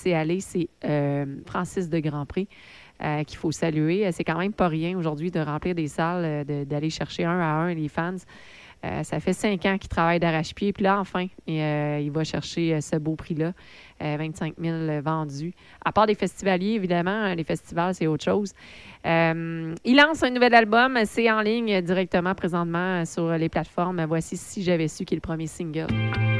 laisser aller, c'est Francis de Grandpré. Qu'il faut saluer. C'est quand même pas rien aujourd'hui de remplir des salles, d'aller chercher un à un les fans. Ça fait 5 ans qu'il travaille d'arrache-pied. Puis là, enfin, il va chercher ce beau prix-là. 25 000 vendus. À part des festivaliers, évidemment, les festivals, c'est autre chose. Il lance un nouvel album. C'est en ligne directement présentement sur les plateformes. Voici Si j'avais su, qui est le premier single.